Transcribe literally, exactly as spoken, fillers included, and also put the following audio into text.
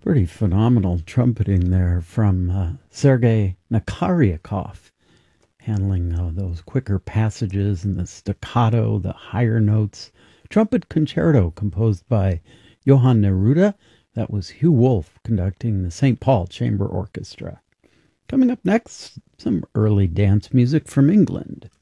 Pretty phenomenal trumpeting there from uh, Sergei Nakaryakov, handling uh, those quicker passages and the staccato, the higher notes. Trumpet concerto composed by Johann Neruda. That was Hugh Wolf conducting the Saint Paul Chamber Orchestra. Coming up next, some early dance music from England.